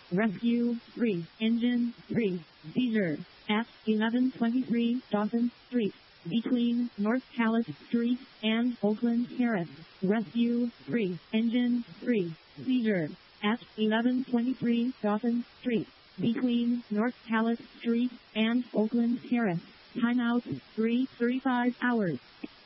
Rescue 3, Engine 3, seizure at 1123 Dawson Street, between North Calais Street and Oakland Terrace. Rescue 3, Engine 3, seizure at 1123 Dawson Street, between North Calais Street and Oakland Terrace. Timeout 3:35 hours.